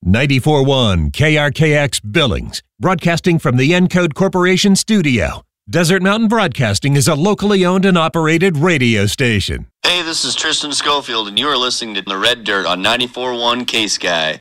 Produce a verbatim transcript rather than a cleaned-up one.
ninety-four point one K R K X Billings, broadcasting from the Encode Corporation studio. Desert Mountain Broadcasting is a locally owned and operated radio station. Hey, this is Tristan Schofield, and you are listening to The Red Dirt on ninety-four point one K-Sky.